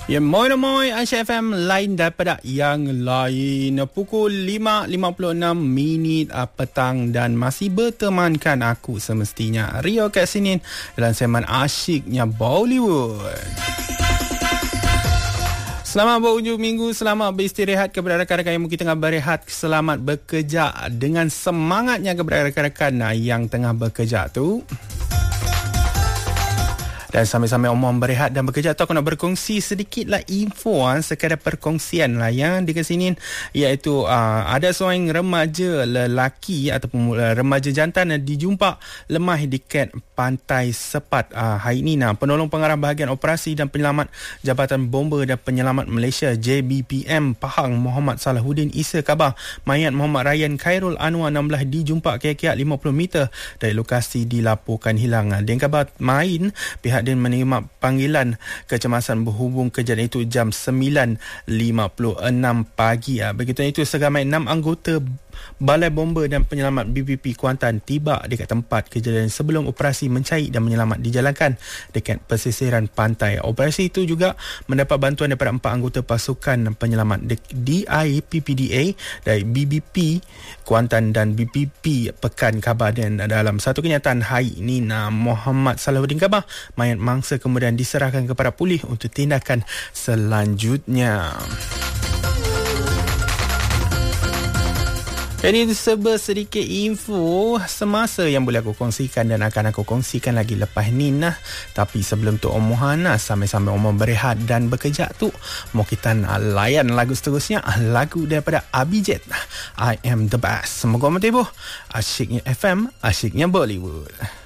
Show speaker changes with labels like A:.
A: Ya, moi Aisyah FM lain daripada yang lain. Pukul 5.56 petang dan masih bertemankan aku semestinya Rio kat sini dalam segmen asyiknya Bollywood. Selamat berhujung minggu, selamat beristirahat kepada rakan-rakan yang mungkin tengah berehat. Selamat bekerja dengan semangatnya kepada rakan-rakan yang tengah bekerja tu. Dan sambil-sambil Omong berehat dan bekerja tu, aku nak berkongsi sedikitlah info sekadar perkongsian lah yang di sini, iaitu ada seorang remaja lelaki ataupun remaja jantan dijumpa lemah di kat Pantai Sepat hari ini. Penolong pengarah bahagian operasi dan penyelamat Jabatan Bomba dan Penyelamat Malaysia JBPM Pahang Muhammad Salahuddin Isa khabar mayat Muhammad Ryan Khairul Anwar 16 dijumpa kira-kira 50 meter dari lokasi dilaporkan hilang. Dengan khabar main, pihak dan menerima panggilan kecemasan berhubung kejadian itu jam 9.56 pagi. Begitu itu seramai 6 anggota Balai Bomba dan Penyelamat BPP Kuantan tiba dekat tempat kejadian sebelum operasi mencari dan menyelamat dijalankan dekat pesisiran pantai. Operasi itu juga mendapat bantuan daripada 4 anggota pasukan penyelamat DIPPDA dari BBP Kuantan dan BPP Pekan Khabar. Dan dalam satu kenyataan hari ini, Muhammad Salahuddin khabar mayat mangsa kemudian diserahkan kepada polis untuk tindakan selanjutnya. Jadi serba sedikit info semasa yang boleh aku kongsikan dan akan aku kongsikan lagi lepas ni Tapi sebelum tu Omohan sambil-sambil Omong berehat dan bekerja tu, mau kita layan lagu seterusnya, lagu daripada Abhijit, I Am The Best. Semoga menghibur. Asyiknya FM, asyiknya Bollywood.